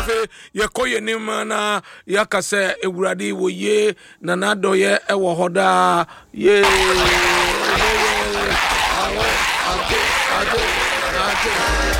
Yakoye Nimana, Yakase, Ewuradi, Woye, Nanado, ye, Ewohoda, ye.